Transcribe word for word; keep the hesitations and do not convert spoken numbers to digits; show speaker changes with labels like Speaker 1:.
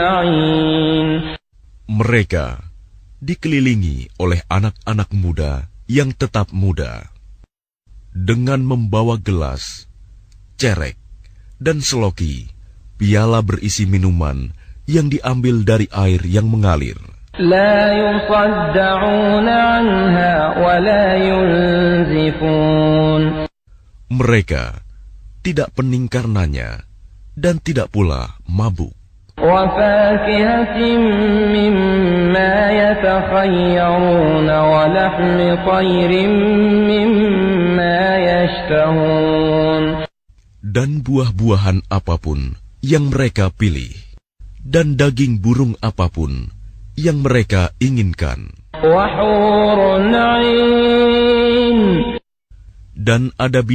Speaker 1: Mereka dikelilingi oleh anak-anak muda yang tetap muda, dengan membawa gelas, cerek, dan seloki, piala berisi minuman yang diambil dari air yang mengalir.
Speaker 2: لا يصدعون عنها ولا ينزفون.
Speaker 1: Mereka tidak pening karenanya dan tidak pula mabuk.
Speaker 2: وفاكهة مما يتخيرون ولحم طير مما يشتهون.
Speaker 1: Dan buah-buahan apapun yang mereka pilih, dan daging burung apapun yang mereka inginkan.
Speaker 2: وحور عين.
Speaker 1: Dan ada